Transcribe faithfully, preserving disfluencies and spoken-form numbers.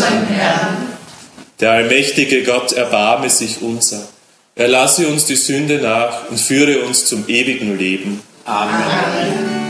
unserem Herrn. Der allmächtige Gott erbarme sich unser. Er lasse uns die Sünde nach und führe uns zum ewigen Leben. Amen. Amen.